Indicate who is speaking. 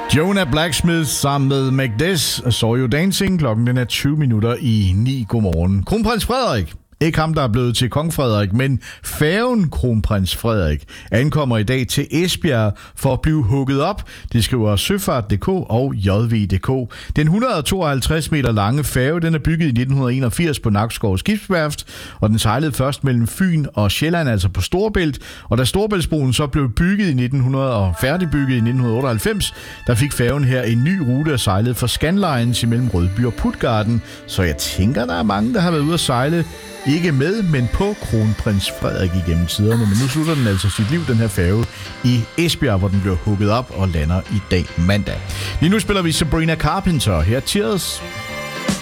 Speaker 1: Jonah Blacksmith sammen med Magdes Saw You Dancing. Klokken den er 20 minutter i 9. Godmorgen. Kronprins Frederik. Ikke ham, der er blevet til kong Frederik, men færgen Kronprins Frederik ankommer i dag til Esbjerg for at blive hugget op. Det skriver Søfart.dk og JV.dk. Den 152 meter lange færge, den er bygget i 1981 på Nakskov Skibsværft, og den sejlede først mellem Fyn og Sjælland, altså på Storebælt. Og da Storebæltsbroen så blev bygget og færdigbygget i 1998, der fik færgen her en ny rute at sejle for Scandlines imellem Rødby og Puttgarden. Så jeg tænker, der er mange, der har været ude at sejle. Ikke med, men på Kronprins Frederik igennem tiderne. Men nu slutter den altså sit liv, den her færge, i Esbjerg, hvor den bliver hugget op og lander i dag mandag. Lige nu spiller vi Sabrina Carpenter. Her Tears.